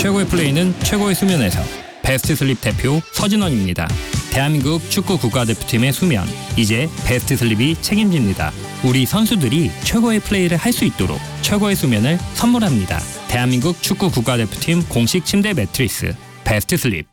최고의 플레이는 최고의 수면에서. 베스트 슬립 대표 서진원입니다. 대한민국 축구 국가대표팀의 수면, 이제 베스트 슬립이 책임집니다. 우리 선수들이 최고의 플레이를 할 수 있도록 최고의 수면을 선물합니다. 대한민국 축구 국가대표팀 공식 침대 매트리스 베스트 슬립.